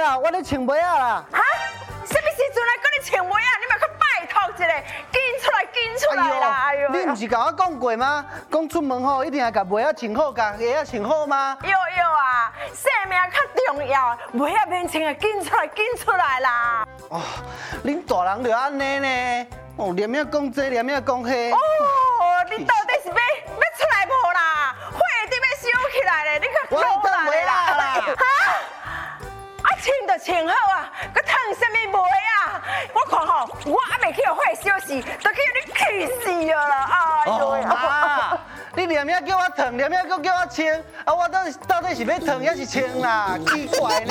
啊，我咧穿袜啊啦。 哈？什么时阵来跟你穿袜啊？你咪去拜托一下，紧出来啦！哎呦， 你唔是甲我讲过吗？讲出门吼一定要甲袜仔穿好，甲鞋仔穿好吗？ 有啊，生命较重要，袜仔免穿啊，紧出来啦！ 哦，恁大人就安尼呢？哦，连咩讲这，连咩讲迄。 哦，你到底是要出来无啦？火一定要烧起来咧，你可我出来回来啦！ 哈？啊，穿就穿好啊，佮烫什么袜啊？我看吼，我还未去火烧死，都去你气死啊！哎呦啊！你连咩叫我烫，连咩叫我穿，啊，我到底是要烫还是穿啦？奇怪呢！